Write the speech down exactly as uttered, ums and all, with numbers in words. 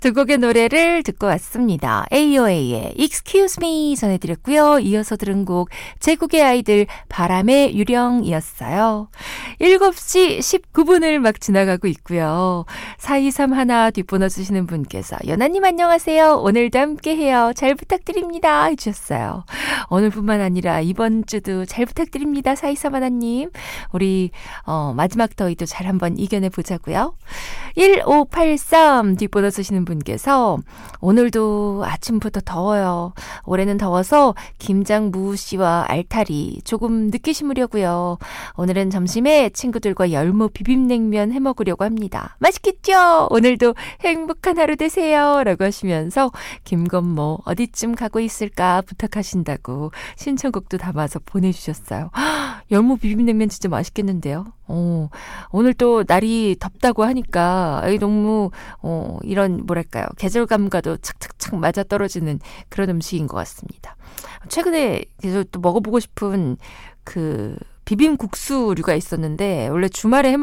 두 곡의 노래를 듣고 왔습니다. 에이오에이의 Excuse Me 전해드렸고요. 이어서 들은 곡 제국의 아이들 바람의 유령이었어요. 일곱 시 십구 분을 막 지나가고 있고요. 사이삼일 뒷번호 주시는 분께서 연아님 안녕하세요. 오늘도 함께해요. 잘 부탁드립니다 해주셨어요. 오늘뿐만 아니라 이번 주도 잘 부탁드립니다. 사이삼일님. 우리 어, 마지막 더위도 잘 한번 이겨내 보자고요. 일오팔삼 뒷번호 쓰시는 분께서 오늘도 아침부터 더워요. 올해는 더워서 김장 무씨와 알타리 조금 늦게 심으려고요. 오늘은 점심에 친구들과 열무 비빔냉면 해먹으려고 합니다. 맛있겠죠? 오늘도 행복한 하루 되세요. 라고 하시면서 김건모 어디쯤 가고 있을까 부탁하신다고 신청곡도 담아서 보내주셨어요. 열무 비빔냉면 진짜 맛있겠는데요. 어, 오늘 또 날이 덥다고 하니까 너무 어, 이런 뭐랄까요 계절감과도 착착착 맞아떨어지는 그런 음식인 것 같습니다. 최근에 계속 또 먹어보고 싶은 그 비빔국수류가 있었는데 원래 주말에 해